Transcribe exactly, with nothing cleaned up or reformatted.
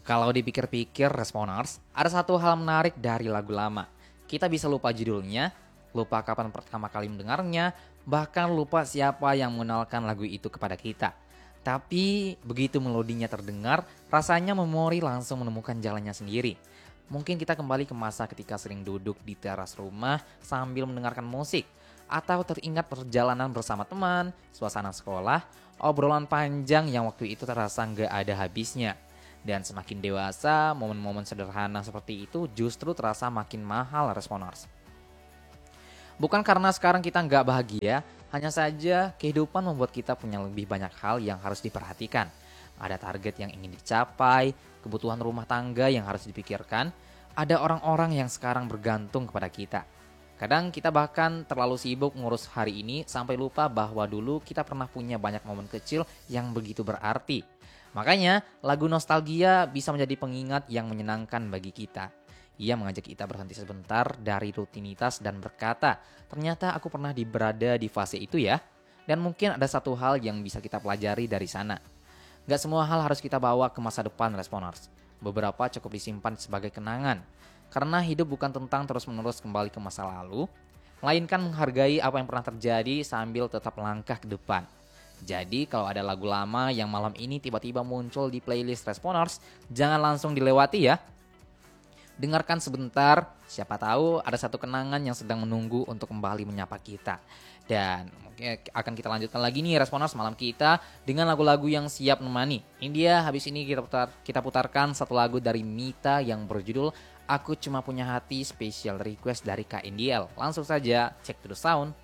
Kalau dipikir-pikir Responers, ada satu hal menarik dari lagu lama. Kita bisa lupa judulnya, lupa kapan pertama kali mendengarnya, bahkan lupa siapa yang mengenalkan lagu itu kepada kita. Tapi begitu melodinya terdengar, rasanya memori langsung menemukan jalannya sendiri. Mungkin kita kembali ke masa ketika sering duduk di teras rumah sambil mendengarkan musik. Atau teringat perjalanan bersama teman, suasana sekolah, obrolan panjang yang waktu itu terasa nggak ada habisnya. Dan semakin dewasa, momen-momen sederhana seperti itu justru terasa makin mahal Responers. Bukan karena sekarang kita nggak bahagia, hanya saja kehidupan membuat kita punya lebih banyak hal yang harus diperhatikan. Ada target yang ingin dicapai, kebutuhan rumah tangga yang harus dipikirkan, ada orang-orang yang sekarang bergantung kepada kita. Kadang kita bahkan terlalu sibuk ngurus hari ini sampai lupa bahwa dulu kita pernah punya banyak momen kecil yang begitu berarti. Makanya lagu nostalgia bisa menjadi pengingat yang menyenangkan bagi kita. Ia mengajak kita berhenti sebentar dari rutinitas dan berkata, ternyata aku pernah di- berada di fase itu ya. Dan mungkin ada satu hal yang bisa kita pelajari dari sana. Gak semua hal harus kita bawa ke masa depan Responers. Beberapa cukup disimpan sebagai kenangan. Karena hidup bukan tentang terus-menerus kembali ke masa lalu, melainkan menghargai apa yang pernah terjadi sambil tetap langkah ke depan. Jadi kalau ada lagu lama yang malam ini tiba-tiba muncul di playlist Responers, jangan langsung dilewati ya. Dengarkan sebentar, siapa tahu ada satu kenangan yang sedang menunggu untuk kembali menyapa kita. Dan mungkin akan kita lanjutkan lagi nih Responers malam kita dengan lagu-lagu yang siap menemani. Ini dia, habis ini kita putar, kita putarkan satu lagu dari Mita yang berjudul Aku Cuma Punya Hati, special request dari K N D L. Langsung saja cek to the sound.